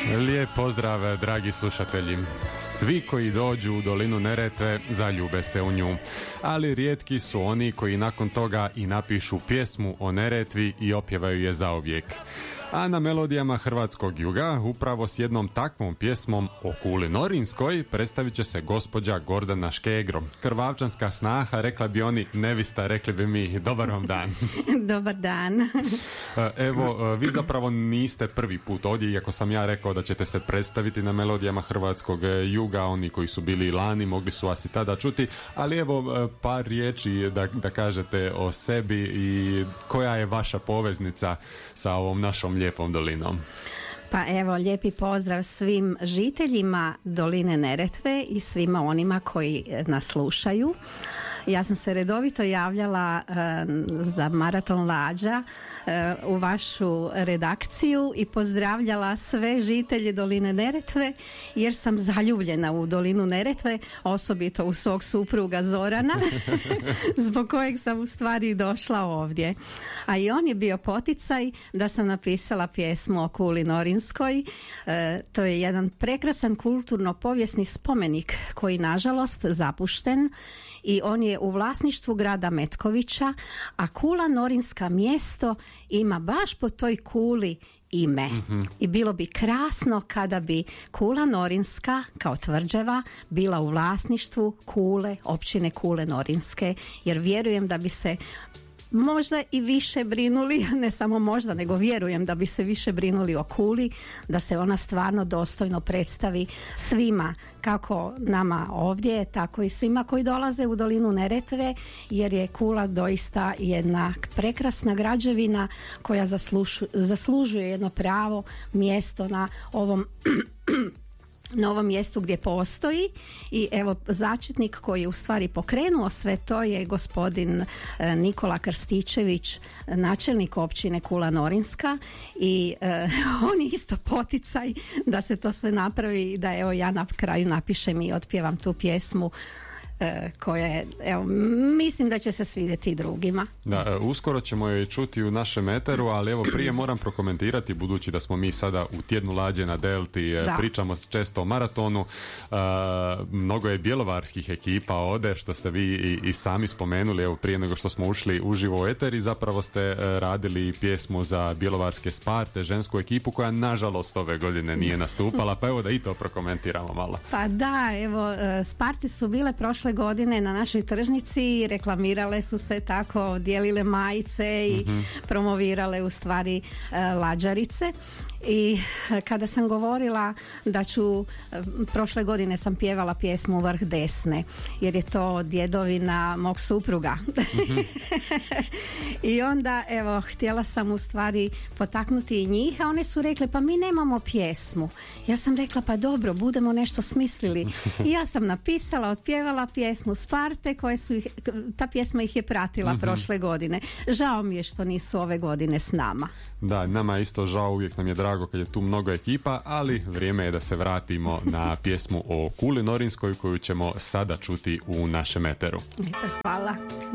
Lijep pozdrav, dragi slušatelji. Svi koji dođu u dolinu Neretve zaljube se u nju, ali rijetki su oni koji nakon toga i napišu pjesmu o Neretvi i opjevaju je zauvijek. A na melodijama hrvatskog juga upravo s jednom takvom pjesmom o Kuli Norinskoj predstavit će se gospođa Gordana Škegro. Krvavčanska snaha, rekla bi oni, nevista, rekli bi mi dobar vam dan. Dobar dan. Evo, vi zapravo niste prvi put ovdje, iako sam ja rekao da ćete se predstaviti na melodijama hrvatskog juga. Oni koji su bili lani mogli su vas i tada čuti, ali evo par riječi da kažete o sebi i koja je vaša poveznica sa ovom našom lijepom dolinom. Pa evo, lijepi pozdrav svim žiteljima doline Neretve i svima onima koji nas slušaju. Ja sam se redovito javljala za Maraton Lađa u vašu redakciju i pozdravljala sve žitelje doline Neretve, jer sam zaljubljena u dolinu Neretve, osobito u svog supruga Zorana, zbog kojeg sam u stvari došla ovdje. A i on je bio poticaj da sam napisala pjesmu o Kuli Norinskoj. To je jedan prekrasan kulturno-povijesni spomenik koji nažalost zapušten i on je u vlasništvu grada Metkovića, a Kula Norinska mjesto ima baš po toj kuli ime. I bilo bi krasno kada bi Kula Norinska kao tvrđava bila u vlasništvu Kule, općine Kule Norinske, jer vjerujem da bi se možda i više brinuli, ne samo možda, nego vjerujem da bi se više brinuli o Kuli, da se ona stvarno dostojno predstavi svima, kako nama ovdje, tako i svima koji dolaze u dolinu Neretve, jer je Kula doista jedna prekrasna građevina koja zaslužuje jedno pravo mjesto na ovom na ovom mjestu gdje postoji. I evo, začetnik koji je u stvari pokrenuo sve to je gospodin Nikola Krstičević, načelnik općine Kula Norinska, i on je isto poticaj da se to sve napravi i da evo ja na kraju napišem i otpjevam tu pjesmu koje, evo, mislim da će se svidjeti i drugima. Da, uskoro ćemo je čuti u našem eteru, ali evo prije moram prokomentirati, budući da smo mi sada u tjednu Lađe na Delti, pričamo često o maratonu, mnogo je bjelovarskih ekipa ovdje, što ste vi i sami spomenuli, evo prije nego što smo ušli uživo u eter, i zapravo ste radili pjesmu za bjelovarske Sparte, žensku ekipu koja nažalost ove godine nije nastupala, pa evo da i to prokomentiramo malo. Pa da, evo, Sparte su bile prošle godine na našoj tržnici, reklamirale su se tako, dijelile majice i promovirale u stvari lađarice. I kada sam govorila da ću, prošle godine sam pjevala pjesmu Vrh Desne, jer je to djedovina mog supruga. I onda evo, htjela sam u stvari potaknuti i njih, a one su rekle pa mi nemamo pjesmu. Ja sam rekla pa dobro, budemo nešto smislili. I ja sam napisala, otpjevala pjesmu Sparte, ta pjesma ih je pratila prošle godine. Žao mi je što nisu ove godine s nama. Da, nama je isto žao, uvijek nam je drago kad je tu mnogo ekipa, ali vrijeme je da se vratimo na pjesmu o Kuli Norinskoj koju ćemo sada čuti u našem eteru. Hvala.